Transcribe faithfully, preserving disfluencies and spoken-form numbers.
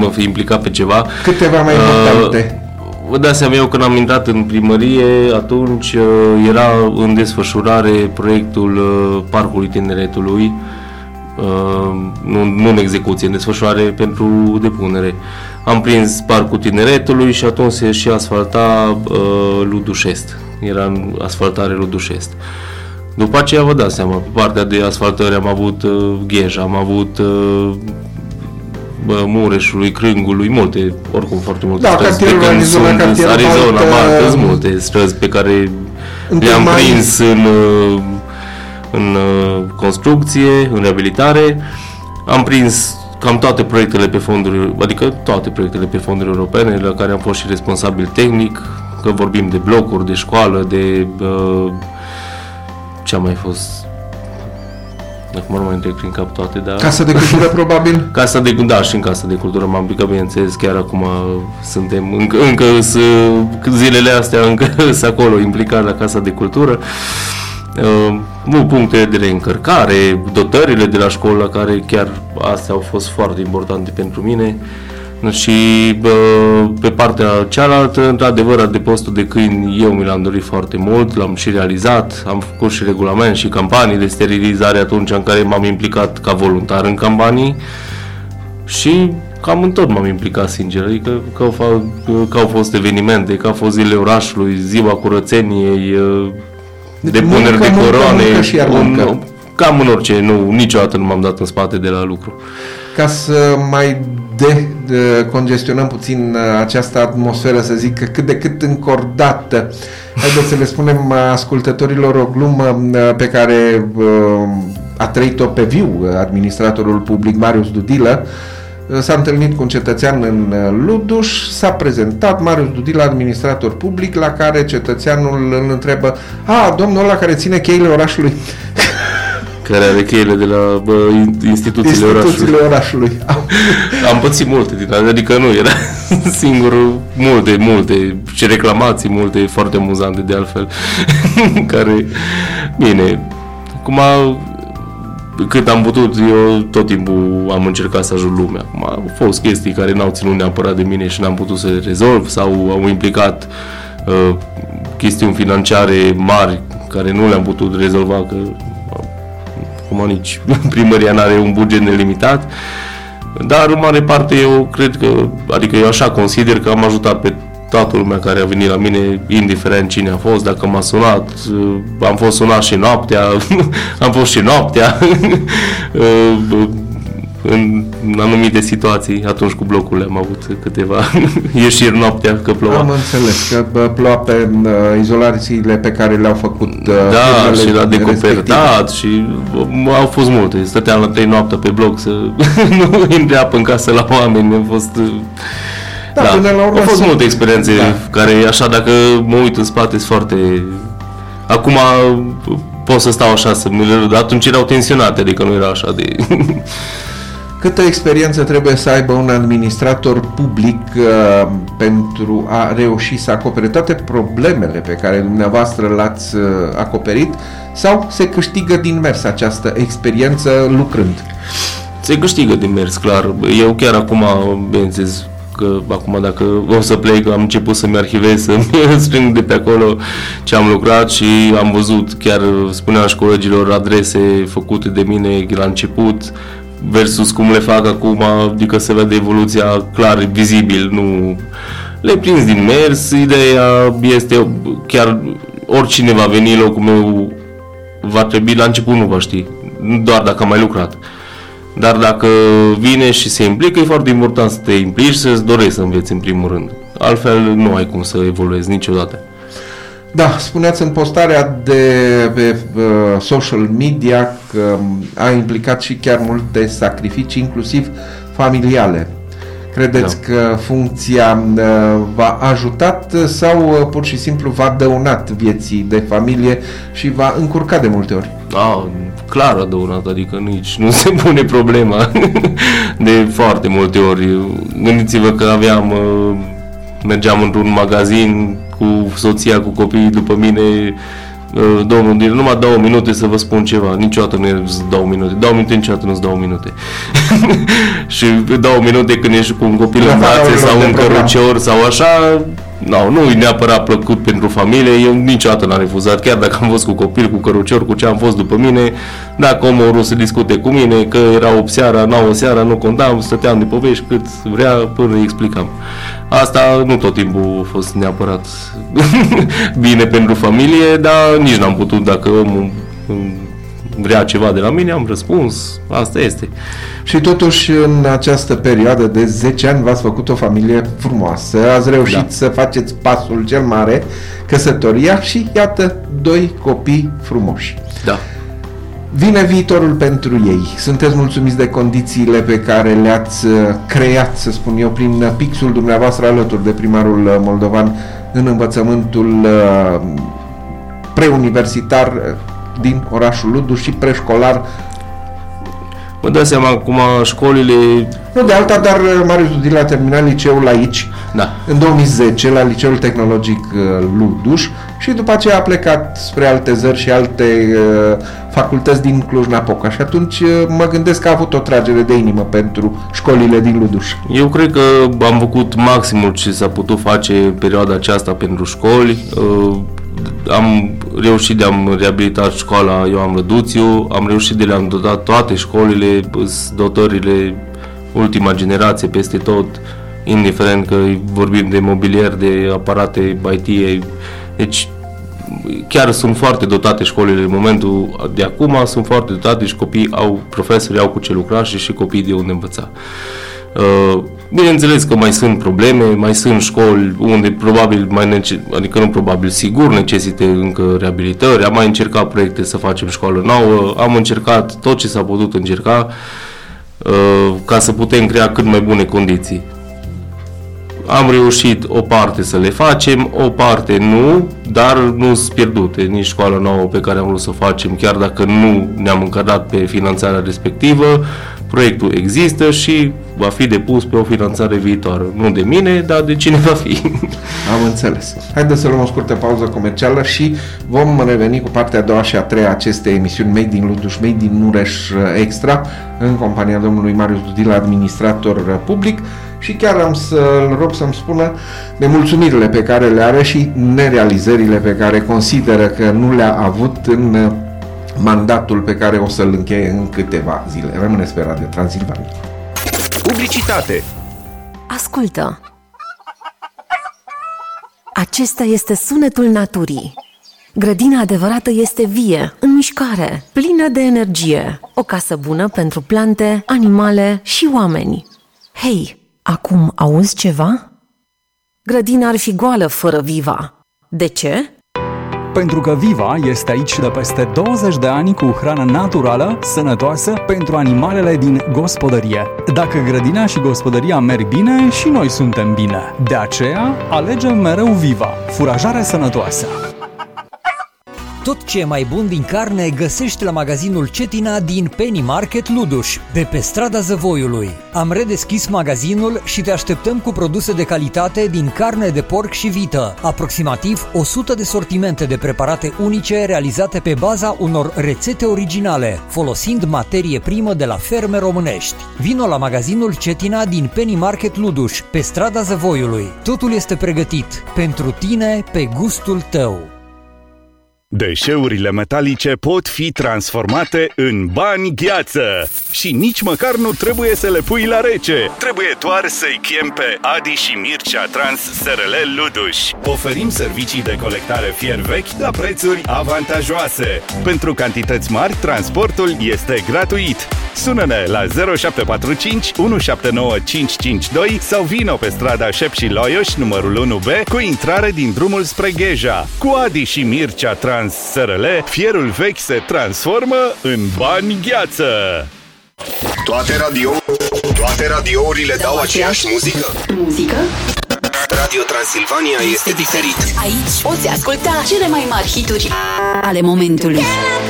mă fi implicat pe ceva. Câteva mai importante. Uh, vă dați seama, eu când am intrat în primărie, atunci uh, era în desfășurare proiectul uh, Parcului Tineretului, uh, nu, nu în execuție, în desfășurare pentru depunere. Am prins Parcul Tineretului și atunci se și asfalta uh, Ludușest. Era în asfaltare Ludușest. După aceea vă dați seama, pe partea de asfaltări am avut uh, Gheja, am avut uh, bă, Mureșului, Crângului, multe, oricum foarte multe da, străzi. Pe când sunt Arizona, Maltă, sunt multe străzi pe care le-am mai... prins în, uh, în uh, construcție, în reabilitare. Am prins cam toate proiectele pe fonduri, adică toate proiectele pe fonduri europene, la care am fost și responsabil tehnic, că vorbim de blocuri, de școală, de uh, ce a mai fost, acum nu mai întrec prin cap toate, dar... Casa de cultură, probabil? Casa de, da, și în Casa de Cultură m-am implicat, bineînțeles, chiar acum suntem, încă, încă zilele astea, încă sunt acolo implicat la Casa de Cultură. Uh, nu, punctele de reîncărcare, dotările de la școală, care chiar astea au fost foarte importante pentru mine. Și uh, pe partea cealaltă, într-adevăr, adăpostul de câini eu mi l-am dorit foarte mult, l-am și realizat, am făcut și regulament și campanii de sterilizare atunci în care m-am implicat ca voluntar în campanii și cam în tot m-am implicat, sincer, adică că au, f- că au fost evenimente, că au fost zilele orașului, ziua curățeniei, uh, depuneri de coroane, un, cam în orice, nu, niciodată nu m-am dat în spate de la lucru. Ca să mai de, de congestionăm puțin această atmosferă, să zic, cât de cât încordată, haideți să le spunem ascultătorilor o glumă pe care a trăit-o pe viu administratorul public Marius Dudilă. S-a întâlnit cu un cetățean în Luduș, s-a prezentat Marius Dudilă, administrator public, la care cetățeanul îl întrebă: a, domnul ăla care ține cheile orașului. Care are cheile de la bă, instituțiile, instituțiile orașului. orașului. Am pățit multe din astea, adică nu era singurul, multe, multe, și reclamații, multe, foarte amuzante de altfel, care, bine, acum, cât am putut, eu tot timpul am încercat să ajut lumea. Acum, au fost chestii care n-au ținut neapărat de mine și n-am putut să le rezolv, sau au implicat uh, chestiuni financiare mari care nu le-am putut rezolva, că cum nici primăria n-are un buget nelimitat, dar în mare parte eu cred că, adică eu așa consider că am ajutat pe toată lumea care a venit la mine, indiferent cine a fost, dacă m-a sunat, am fost sunat și noaptea, am fost și noaptea, în anumite situații, atunci cu blocurile am avut câteva ieșiri noaptea, că ploua. Am înțeles, că ploua pe uh, izolațiile pe care le-au făcut uh, da, și la decopertat și uh, au fost multe. Stăteam la trei noaptea pe bloc să nu intre apă în casă la oameni. A fost, uh, da, da, până la urmă au fost sunt... multe experiențe da. Care, așa, dacă mă uit în spate, sunt foarte... Acum pot să stau așa, să mă... atunci erau tensionate, adică nu era așa de... Câtă experiență trebuie să aibă un administrator public uh, pentru a reuși să acopere toate problemele pe care dumneavoastră le-ați uh, acoperit, sau se câștigă din mers această experiență lucrând? Se câștigă din mers, clar. Eu chiar acum, bineînțeles, că acum dacă o să plec, am început să-mi arhivez, să-mi strâng de pe acolo ce am lucrat și am văzut, chiar spuneam și colegilor, adrese făcute de mine la început, versus cum le fac acum, adică se vede evoluția clar, vizibil, nu le prins din mers. Ideea este, chiar oricine va veni în locul meu va trebui, la început nu va ști, doar dacă am mai lucrat, dar dacă vine și se implică, e foarte important să te implici și să-ți dorești să înveți în primul rând, altfel nu ai cum să evoluezi niciodată. Da, spuneați în postarea de pe uh, social media că a implicat și chiar multe sacrificii, inclusiv familiale. Credeți da. că funcția uh, v-a ajutat sau uh, pur și simplu v-a dăunat vieții de familie și v-a încurcat de multe ori? Da, clar a dăunat, adică nici nu se pune problema de foarte multe ori. Gândiți-vă că aveam, uh, mergeam într-un magazin cu soția, cu copiii după mine, Domnul, din numai două minute să vă spun ceva. Niciodată nu e două minute. Două minute niciodată nu sunt două minute. Și două minute când ești cu un copil în brațe sau un cărucior sau așa, no, nu e neapărat plăcut pentru familie. Eu niciodată n-am refuzat, chiar dacă am fost cu copil, cu cărucior, cu ce am fost după mine. Dacă omul a vrut să discute cu mine, că era opt seara, nouă seara, nu contam, stăteam de povești cât vrea până îi explicam. Asta nu tot timpul a fost neapărat bine pentru familie, dar nici n-am putut, dacă omul vrea ceva de la mine, am răspuns, asta este. Și totuși, în această perioadă de zece ani v-ați făcut o familie frumoasă, ați reușit da. să faceți pasul cel mare, căsătoria, și iată, doi copii frumoși. Da. Vine viitorul pentru ei. Sunteți mulțumiți de condițiile pe care le-ați creat, să spun eu, prin pixul dumneavoastră alături de primarul moldovan în învățământul preuniversitar din orașul Luduș și preșcolar? Vă dați seama, acum școlile... Nu de alta, dar Marius Dudila a terminat liceul aici, da. în două mii zece, la Liceul Tehnologic Luduș, și după aceea a plecat spre alte zări și alte uh, facultăți din Cluj-Napoca. Și atunci uh, mă gândesc că a avut o tragere de inimă pentru școlile din Luduș. Eu cred că am făcut maximul ce s-a putut face în perioada aceasta pentru școli. Uh, am reușit de am reabilitat școala Ioan Răduțiu, am reușit de le-am dotat toate școlile, dotările ultima generație peste tot, indiferent că vorbim de mobilier, de aparate I T. Deci chiar sunt foarte dotate școlile în momentul de acum, sunt foarte dotate și copiii au, profesorii au cu ce lucra și și copiii de unde învăța. Bineînțeles că mai sunt probleme, mai sunt școli unde probabil, mai nece- adică nu probabil, sigur necesită încă reabilitări. Am mai încercat proiecte să facem școală nouă, am încercat tot ce s-a putut încerca uh, ca să putem crea cât mai bune condiții. Am reușit o parte să le facem, o parte nu, dar nu sunt pierdute. Nici școala nouă pe care am vrut să o facem, chiar dacă nu ne-am încadrat pe finanțarea respectivă, proiectul există și va fi depus pe o finanțare viitoare. Nu de mine, dar de cine va fi. Am înțeles. Haideți să luăm o scurtă pauză comercială și vom reveni cu partea a doua și a treia acestei emisiuni Made in Luduș, Made in Mureș Extra, în compania domnului Marius Dudila, administrator public, și chiar am să-l rog să-mi spună de mulțumirile pe care le are și nerealizările pe care consideră că nu le-a avut în mandatul pe care o să-l încheie în câteva zile. Rămâneți pe Radio Transilvania. Publicitate. Ascultă! Acesta este sunetul naturii. Grădina adevărată este vie, în mișcare, plină de energie. O casă bună pentru plante, animale și oameni. Hei, acum auzi ceva? Grădina ar fi goală fără Viva. De ce? Pentru că Viva este aici de peste douăzeci de ani cu hrană naturală, sănătoasă pentru animalele din gospodărie. Dacă grădina și gospodăria merg bine, și noi suntem bine. De aceea, alegem mereu Viva, furajare sănătoasă. Tot ce e mai bun din carne găsești la magazinul Cetina din Penny Market Luduș, de pe strada Zăvoiului. Am redeschis magazinul și te așteptăm cu produse de calitate din carne de porc și vită, aproximativ o sută de sortimente de preparate unice realizate pe baza unor rețete originale, folosind materie primă de la ferme românești. Vino la magazinul Cetina din Penny Market Luduș, pe strada Zăvoiului. Totul este pregătit pentru tine, pe gustul tău. Deșeurile metalice pot fi transformate în bani gheață și nici măcar nu trebuie să le pui la rece. Trebuie doar să-i chem pe Adi și Mircea Trans S R L Luduș. Oferim servicii de colectare fier vechi la prețuri avantajoase. Pentru cantități mari, transportul este gratuit. Sună-ne la zero șapte patru cinci unu șapte nouă cinci cinci doi sau vino pe strada Șep și Loioș, numărul unu B, cu intrare din drumul spre Gheja. Cu Adi și Mircea Trans S R L, fierul vechi se transformă în bani gheață. Toate radio, toate radiourile dau, dau aceeași muzică. Muzică? Radio Transilvania este diferit. Aici poți asculta cele mai mari hituri ale momentului.